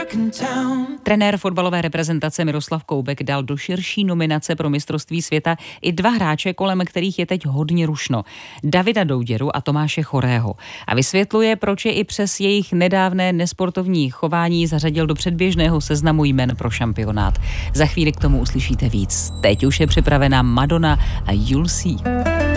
Trenér fotbalové reprezentace Miroslav Koubek dal do širší nominace pro mistrovství světa i 2 hráče, kolem kterých je teď hodně rušno. Davida Douděru a Tomáše Chorého. A vysvětluje, proč je i přes jejich nedávné nesportovní chování zařadil do předběžného seznamu jmen pro šampionát. Za chvíli k tomu uslyšíte víc. Teď už je připravena Madonna a You'll See.